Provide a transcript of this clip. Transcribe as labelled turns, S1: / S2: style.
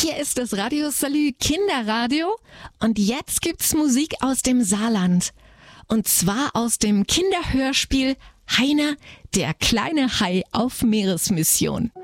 S1: Hier ist das Radio Salü Kinderradio und jetzt gibt's Musik aus dem Saarland. Und zwar aus dem Kinderhörspiel Heiner, der kleine Hai auf Meeresmission.